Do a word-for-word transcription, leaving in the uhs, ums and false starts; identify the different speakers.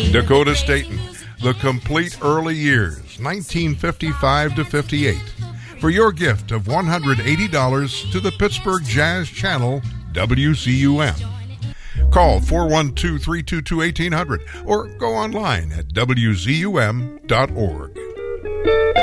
Speaker 1: Dakota Staten, The Complete Early Years, nineteen fifty-five to fifty-eight. For your gift of one hundred eighty dollars to the Pittsburgh Jazz Channel, W C U M. Call four one two, three two two, one eight zero zero or go online at W Z U M dot org.